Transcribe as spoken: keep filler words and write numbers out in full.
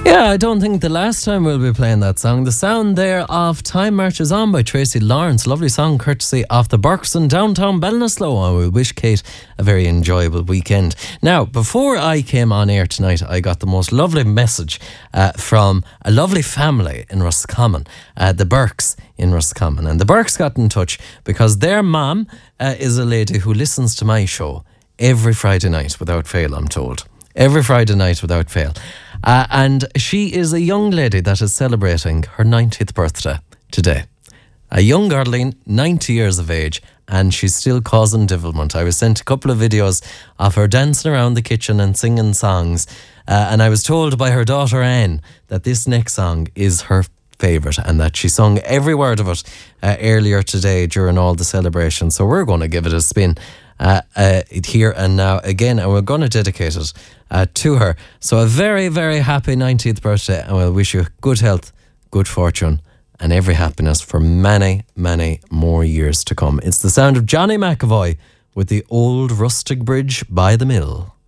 Yeah, I don't think the last time we'll be playing that song. The sound there of Time Marches On by Tracy Lawrence. Lovely song courtesy of the Burks in downtown Ballinasloe. And we wish Kate a very enjoyable weekend. Now, before I came on air tonight, I got the most lovely message uh, from a lovely family in Roscommon, uh, the Burks in Roscommon. And the Burks got in touch because their mum uh, is a lady who listens to my show every Friday night without fail, I'm told. Every Friday night without fail. Uh, and she is a young lady that is celebrating her ninetieth birthday today. A young girlie, ninety years of age, and she's still causing devilment. I was sent a couple of videos of her dancing around the kitchen and singing songs. Uh, and I was told by her daughter Anne that this next song is her favourite and that she sung every word of it uh, earlier today during all the celebrations. So we're going to give it a spin uh, uh, here and now again, and we're going to dedicate it uh, to her. So a very, very happy ninetieth birthday, and we'll wish you good health, good fortune, and every happiness for many, many more years to come. It's the sound of Johnny McAvoy with the Old Rustic Bridge by the Mill.